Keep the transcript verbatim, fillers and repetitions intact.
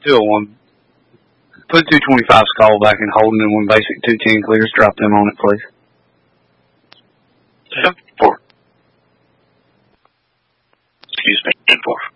Still one. Put two twenty-five skull back in holding and when basic two ten clears, drop them on it, please. ten four. Excuse me, ten four.